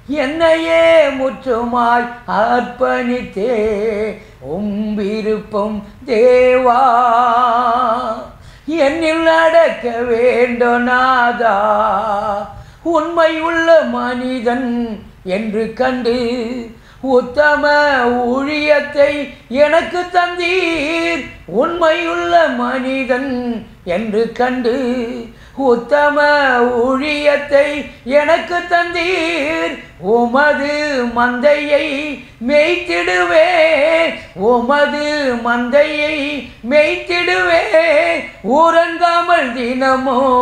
என்னையே முற்றுமாய் அர்ப்பணித்தே விருப்பம் தேவா என்னில் நடக்க வேண்டும் நாதா உண்மை உள்ள மனிதன் என்று கண்டு உத்தம ஊழியத்தை எனக்கு தந்தீர் உண்மையுள்ள மனிதன் என்று கண்டு உத்தம ஊழியத்தை எனக்கு தந்தீர் உமது மந்தையை மேய்த்திடுவே உமது மந்தையை மேய்த்திடுவே ஊரங்காமல் தினமோ